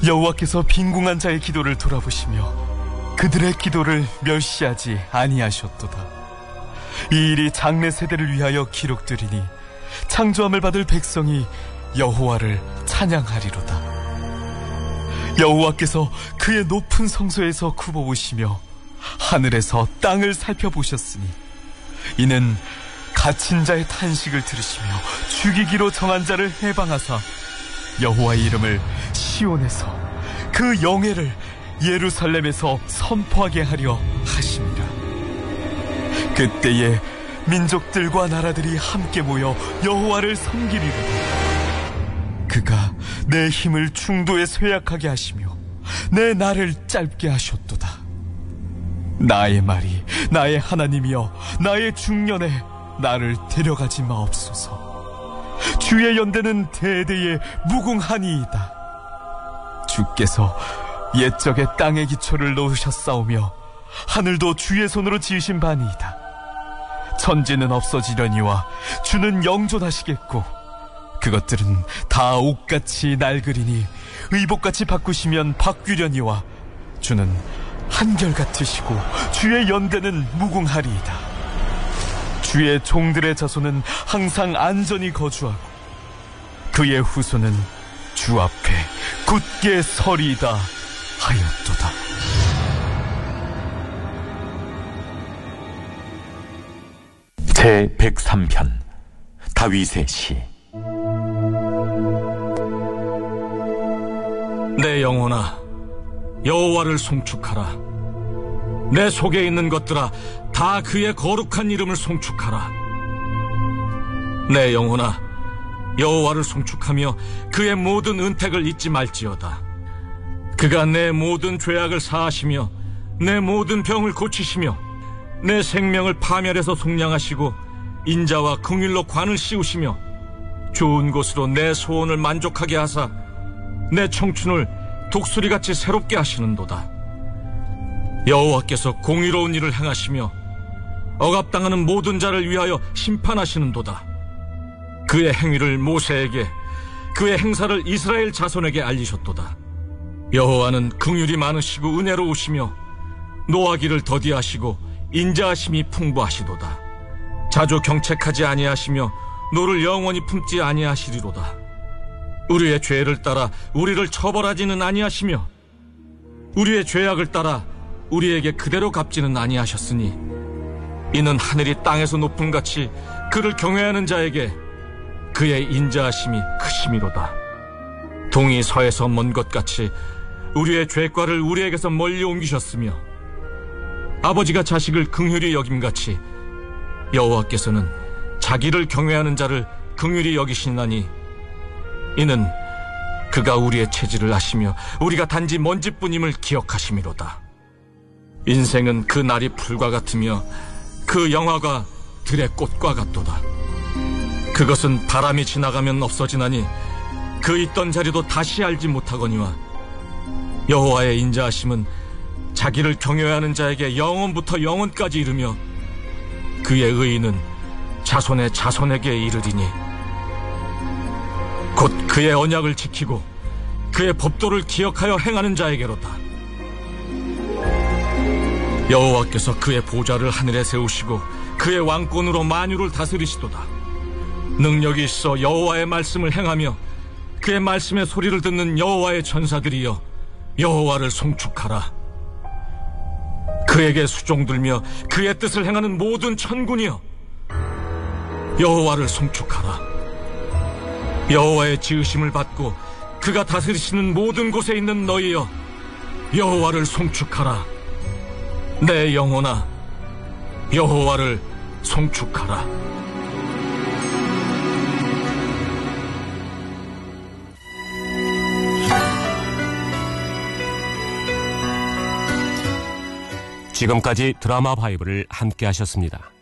여호와께서 빈궁한 자의 기도를 돌아보시며 그들의 기도를 멸시하지 아니하셨도다. 이 일이 장래 세대를 위하여 기록되리니 창조함을 받을 백성이 여호와를 찬양하리로다. 여호와께서 그의 높은 성소에서 굽어보시며 하늘에서 땅을 살펴보셨으니 이는 갇힌 자의 탄식을 들으시며 죽이기로 정한 자를 해방하사 여호와의 이름을 시온에서 그 영예를 예루살렘에서 선포하게 하려 하심이라. 그때에 민족들과 나라들이 함께 모여 여호와를 섬기리로다. 그가 내 힘을 중도에 쇠약하게 하시며 내 날을 짧게 하셨도다. 나의 말이 나의 하나님이여 나의 중년에 나를 데려가지 마옵소서. 주의 연대는 대대에 무궁하니이다. 주께서 옛적에 땅의 기초를 놓으셨사오며 하늘도 주의 손으로 지으신 바니이다. 천지는 없어지려니와 주는 영존하시겠고 그것들은 다 옷같이 낡으리니 의복같이 바꾸시면 바뀌려니와 주는 한결같으시고 주의 연대는 무궁하리이다. 주의 종들의 자손은 항상 안전히 거주하고 그의 후손은 주 앞에 굳게 서리이다 하였도다. 제103편 다윗의 시. 내 영혼아 여호와를 송축하라. 내 속에 있는 것들아 다 그의 거룩한 이름을 송축하라. 내 영혼아 여호와를 송축하며 그의 모든 은택을 잊지 말지어다. 그가 내 모든 죄악을 사하시며 내 모든 병을 고치시며 내 생명을 파멸해서 속량하시고 인자와 긍휼로 관을 씌우시며 좋은 곳으로 내 소원을 만족하게 하사 내 청춘을 독수리같이 새롭게 하시는도다. 여호와께서 공의로운 일을 행하시며 억압당하는 모든 자를 위하여 심판하시는도다. 그의 행위를 모세에게 그의 행사를 이스라엘 자손에게 알리셨도다. 여호와는 긍휼이 많으시고 은혜로우시며 노하기를 더디하시고 인자하심이 풍부하시도다. 자주 경책하지 아니하시며 노를 영원히 품지 아니하시리로다. 우리의 죄를 따라 우리를 처벌하지는 아니하시며 우리의 죄악을 따라 우리에게 그대로 갚지는 아니하셨으니 이는 하늘이 땅에서 높음같이 그를 경외하는 자에게 그의 인자하심이 크심이로다. 동이 서에서 먼 것 같이 우리의 죄과를 우리에게서 멀리 옮기셨으며 아버지가 자식을 긍휼히 여김같이 여호와께서는 자기를 경외하는 자를 긍휼히 여기시나니 이는 그가 우리의 체질을 아시며 우리가 단지 먼지뿐임을 기억하심이로다. 인생은 그 날이 풀과 같으며 그 영화가 들의 꽃과 같도다. 그것은 바람이 지나가면 없어지나니 그 있던 자리도 다시 알지 못하거니와 여호와의 인자하심은 자기를 경외하는 자에게 영원부터 영원까지 이르며 그의 의의는 자손의 자손에게 이르리니 곧 그의 언약을 지키고 그의 법도를 기억하여 행하는 자에게로다. 여호와께서 그의 보좌를 하늘에 세우시고 그의 왕권으로 만유를 다스리시도다. 능력이 있어 여호와의 말씀을 행하며 그의 말씀의 소리를 듣는 여호와의 천사들이여 여호와를 송축하라. 그에게 수종들며 그의 뜻을 행하는 모든 천군이여 여호와를 송축하라. 여호와의 지으심을 받고 그가 다스리시는 모든 곳에 있는 너희여 여호와를 송축하라. 내 영혼아 여호와를 송축하라. 지금까지 드라마 바이블을 함께 하셨습니다.